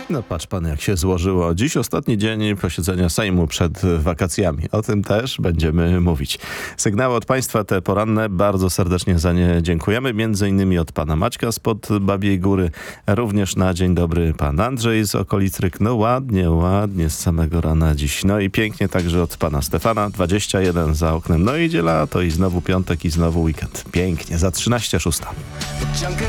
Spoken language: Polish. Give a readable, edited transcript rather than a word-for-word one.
No patrz pan, jak się złożyło. Dziś ostatni dzień posiedzenia Sejmu przed wakacjami. O tym też będziemy mówić. Sygnały od państwa te poranne, bardzo serdecznie za nie dziękujemy. Między innymi od pana Maćka spod Babiej Góry. Również na dzień dobry pan Andrzej z okolic Ryk. No ładnie z samego rana dziś. No i pięknie także od pana Stefana. 21 za oknem. No idzie lato i znowu piątek i znowu weekend. Pięknie, za 13:06.